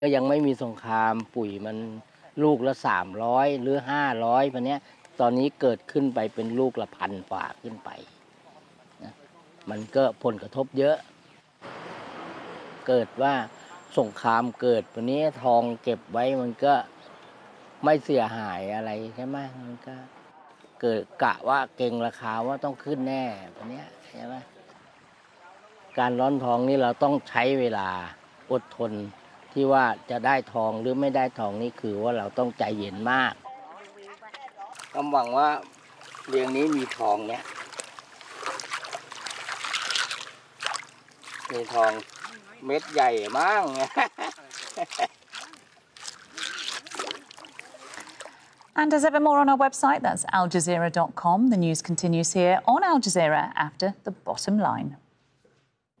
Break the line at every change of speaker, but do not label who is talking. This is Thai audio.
ก็ยังไม่มีสงครามปุ๋ยมันลูกละ300หรือ500พันเนี้ยตอนนี้เกิดขึ้นไปเป็นลูกละ1,000กว่าขึ้นไปนะมันก็ผลกระทบเยอะเกิดว่าสงครามเกิดวันนี้ทองเก็บไว้มันก็ไม่เสียหายอะไรใช่ไหมมันก็เกิดกะว่าเก่งราคาว่าต้องขึ้นแน่วันนี้ใช่ไหมการร้อนทองนี่เราต้องใช้เวลาอดทนที่ว่าจะได้ทองหรือไม่ได้ทองนี่คือว่าเราต้องใจเย็นมากก็หวังว่าเรียงนี้มีทองเนี่ยมีทองเม็ดใหญ่มากเนี่ย
And as ever more on our website, that's aljazeera.com. The news continues here on Al Jazeera after the bottom line.